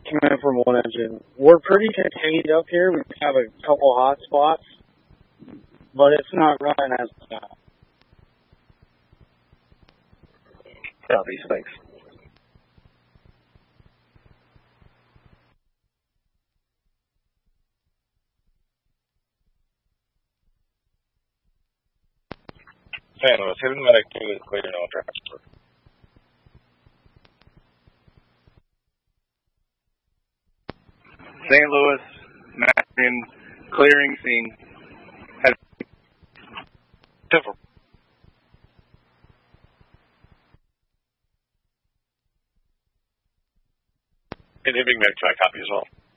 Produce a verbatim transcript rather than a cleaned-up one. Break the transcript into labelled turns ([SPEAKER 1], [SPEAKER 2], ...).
[SPEAKER 1] coming from one engine. We're pretty contained up here. We have a couple hot spots, but it's not running as bad.
[SPEAKER 2] Southeast, thanks.
[SPEAKER 3] San Luis, hidden medic two is clear, no transport.
[SPEAKER 4] Saint Louis, Marion, clearing scene. Has
[SPEAKER 3] Different. And Big Medic two, I copy as well.